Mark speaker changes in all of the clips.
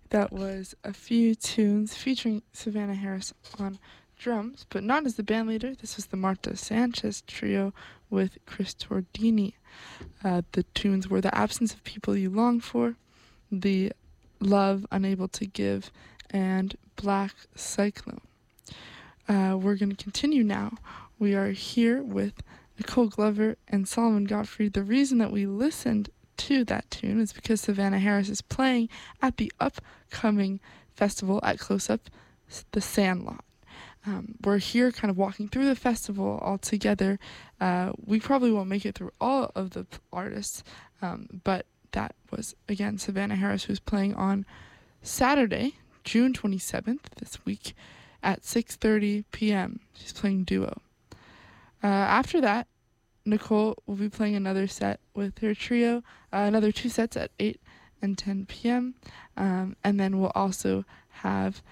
Speaker 1: That was a few tunes featuring Savannah Harris on drums, but not as the band leader. This was the Marta Sanchez trio with Chris Tordini. The tunes were The Absence of People You Long For, The Love Unable to Give, and Black Cyclone. We're going to continue now. We are here with Nicole Glover and Solomon Godfrey. The reason that we listened to that tune is because Savannah Harris is playing at the upcoming festival at Close Up, the Sandlot. We're here kind of walking through the festival all together. We probably won't make it through all of the artists, but that was, again, Savannah Harris, who's playing on Saturday, June 27th, this week, at 6:30 p.m. She's playing duo. After that, Nicole will be playing another set with her trio, another 2 sets at 8 and 10 p.m. And then we'll also have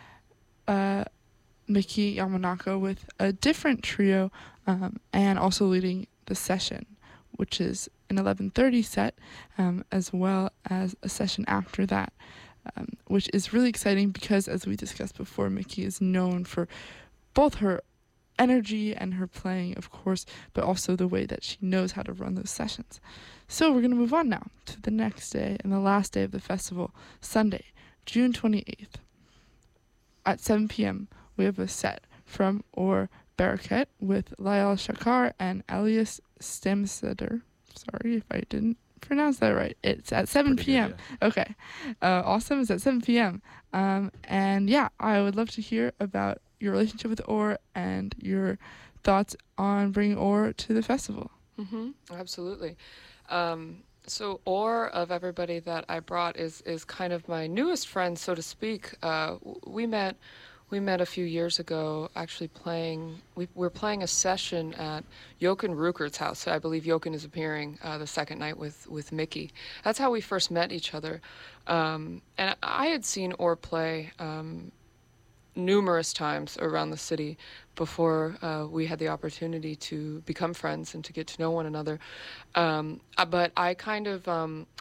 Speaker 1: Miki Yamanaka with a different trio and also leading the session, which is an 11:30 set, as well as a session after that, which is really exciting because, as we discussed before, Miki is known for both her energy and her playing, of course, but also the way that she knows how to run those sessions. So we're going to move on now to the next day and the last day of the festival, Sunday, June 28th. At 7 p.m., we have a set from Or Baraket with Lael Shakar and Elias Stamseder. Sorry if I didn't pronounce that right. It's at 7 p.m.
Speaker 2: Good, yeah.
Speaker 1: Okay. Awesome. It's at 7 p.m. And yeah, I would love to hear about your relationship with Or and your thoughts on bringing Or to the festival.
Speaker 3: Absolutely. So Or, of everybody that I brought, is kind of my newest friend, so to speak. We met a few years ago, actually we're playing a session at Jochen Ruckert's house. I believe Jochen is appearing the second night with Mickey. That's how we first met each other. And I had seen Or play numerous times around the city before we had the opportunity to become friends and to get to know one another. But I kind of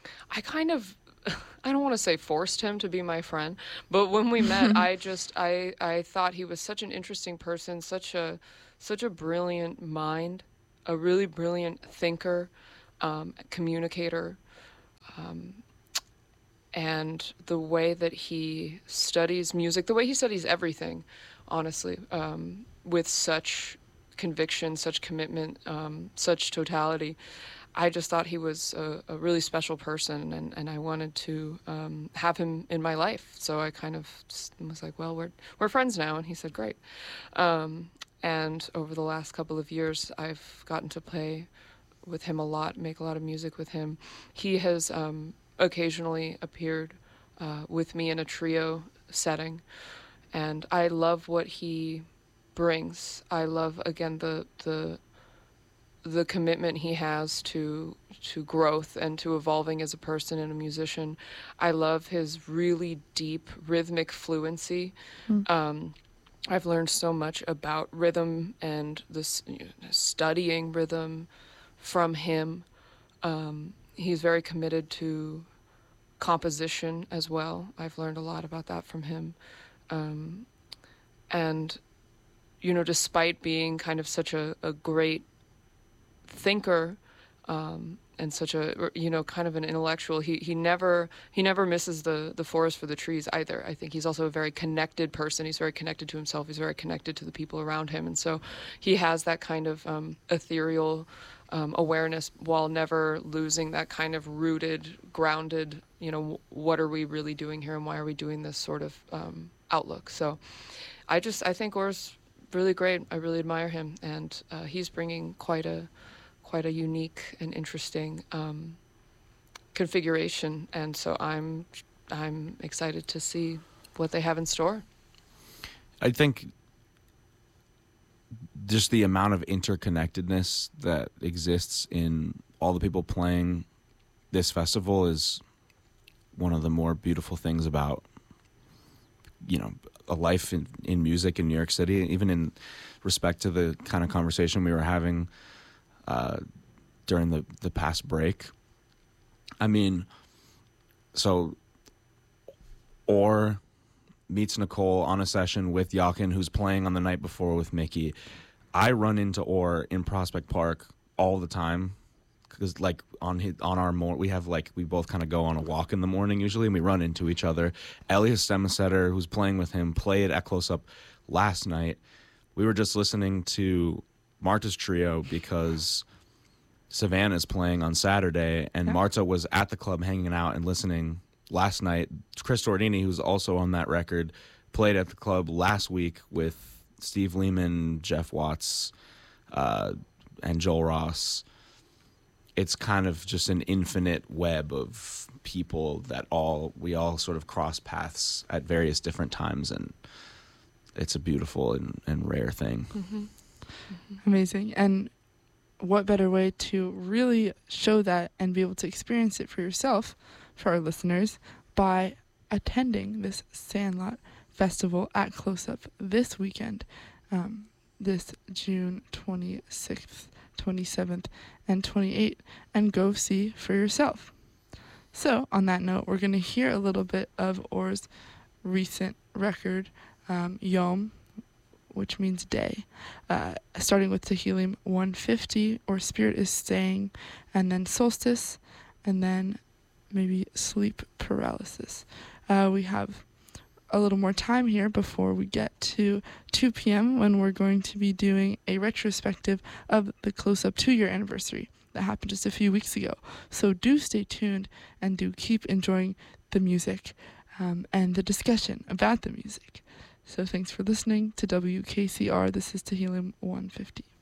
Speaker 3: I don't want to say forced him to be my friend, but when we met, I thought he was such an interesting person, such a brilliant mind, a really brilliant thinker, communicator, and the way that he studies music, the way he studies everything, honestly, with such conviction, such commitment, such totality. I just thought he was a really special person, and I wanted to have him in my life. So I kind of was like, well, we're friends now, and he said, great. And over the last couple of years, I've gotten to play with him a lot, make a lot of music with him. He has occasionally appeared with me in a trio setting, and I love what he brings. I love, again, the commitment he has to growth and to evolving as a person and a musician. I love his really deep rhythmic fluency. I've learned so much about rhythm and this studying rhythm from him. He's very committed to composition as well. I've learned a lot about that from him. And, despite being kind of such a great thinker, and such a, kind of an intellectual, he never misses the forest for the trees either. I think he's also a very connected person. He's very connected to himself. He's very connected to the people around him. And so he has that kind of ethereal awareness while never losing that kind of rooted, grounded, what are we really doing here and why are we doing this sort of outlook. So I think Or's really great. I really admire him, and he's bringing quite a unique and interesting configuration, and so I'm excited to see what they have in store.
Speaker 2: I think just the amount of interconnectedness that exists in all the people playing this festival is one of the more beautiful things about, a life in music in New York City, even in respect to the kind of conversation we were having during the past break. I mean, so or meets Nicole on a session with Yakin, who's playing on the night before with Mickey. I run into Orr in Prospect Park all the time because, like, we both kind of go on a walk in the morning usually, and we run into each other. Elias Stemmesetter, who's playing with him, played at Close Up last night. We were just listening to Marta's trio because Savannah's playing on Saturday, and Marta was at the club hanging out and listening last night. Chris Tordini, who's also on that record, played at the club last week with Steve Lehman, Jeff Watts, and Joel Ross. It's kind of just an infinite web of people that we all sort of cross paths at various different times, and it's a beautiful and rare thing.
Speaker 3: Mm-hmm. Mm-hmm.
Speaker 1: Amazing. And what better way to really show that and be able to experience it for yourself, for our listeners, by attending this Sandlot Festival at Close Up this weekend, this June 26th, 27th, and 28th, and go see for yourself. So, on that note, we're going to hear a little bit of Orr's recent record, Yom, which means day, starting with Tehillim 150, or Spirit is Staying, and then Solstice, and then maybe Sleep Paralysis. We have a little more time here before we get to 2 p.m. when we're going to be doing a retrospective of the Close Up 2-year anniversary that happened just a few weeks ago. So do stay tuned and do keep enjoying the music and the discussion about the music. So thanks for listening to WKCR. This is Tehillim 150.